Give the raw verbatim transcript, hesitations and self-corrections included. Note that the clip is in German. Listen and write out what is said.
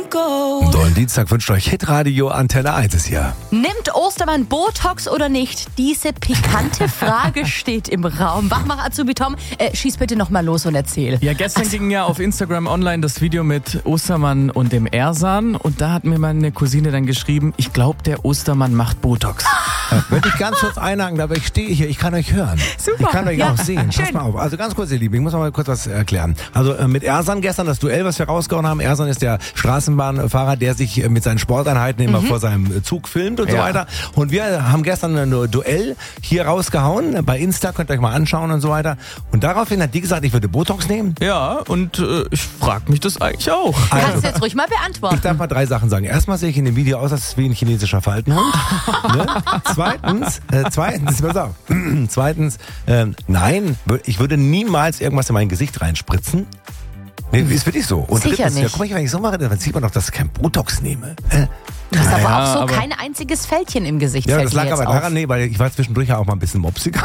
Einen tollen Dienstag wünscht euch Hitradio Antenne eins ist hier. Nimmt Ostermann Botox oder nicht? Diese pikante Frage steht im Raum. Wachmach Azubi Tom, äh, schieß bitte noch mal los und erzähl. Ja, gestern also, ging ja auf Instagram online das Video mit Ostermann und dem Ersan und da hat mir meine Cousine dann geschrieben, ich glaube, der Ostermann macht Botox. Ja, würde ich ganz kurz einhaken, aber ich stehe hier, ich kann euch hören. Super. Ich kann euch ja, auch sehen. schön. Pass mal auf. Also ganz kurz, ihr Lieben, ich muss mal kurz was erklären. Also äh, mit Ersan gestern das Duell, was wir rausgehauen haben. Ersan ist der Straßenbahnfahrer, der sich äh, mit seinen Sporteinheiten immer mhm. vor seinem Zug filmt und ja. so weiter. Und wir haben gestern ein Duell hier rausgehauen. Bei Insta, könnt ihr euch mal anschauen und so weiter. Und daraufhin hat die gesagt, ich würde Botox nehmen. Ja, und äh, ich frage mich das eigentlich auch. Du Also, kannst jetzt ruhig mal beantworten. Ich darf mal drei Sachen sagen. Erstmal sehe ich in dem Video aus, als wie ein chinesischer Faltenhund. ne? Zweitens, äh, zweitens, pass auf. Zweitens, äh, nein, ich würde niemals irgendwas in mein Gesicht reinspritzen. Nee, ist wirklich so. Und Sicher drittens, nicht. Ja, guck mal, wenn ich so mache, dann sieht man doch, dass ich kein Botox nehme. Äh? Du hast Ja, aber auch so aber kein einziges Fältchen im Gesicht. Ja, fällt das mir lag jetzt aber auf. daran, nee, weil ich war zwischendurch ja auch mal ein bisschen mopsiger.